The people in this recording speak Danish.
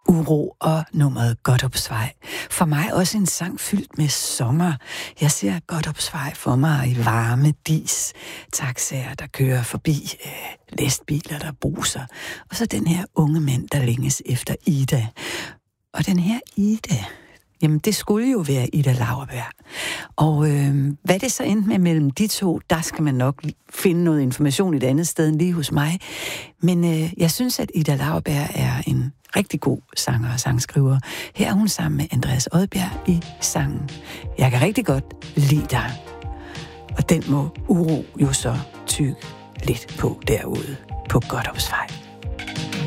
Uro og nummeret Godthåbsvej. For mig også en sang fyldt med sommer. Jeg ser Godthåbsvej for mig i varme dis. Taxaer, der kører forbi. Lastbiler, der bruser. Og så den her unge mand, der længes efter Ida. Og den her Ida, jamen det skulle jo være Ida Lauerberg. Og hvad det så endte med mellem de to, der skal man nok finde noget information et andet sted end lige hos mig. Men jeg synes, at Ida Lauerberg er en rigtig god sanger og sangskriver. Her er hun sammen med Andreas Odbjerg i sangen Jeg kan rigtig godt lide dig. Og den må Uro jo så tykke lidt på derude på Godthåbsvej.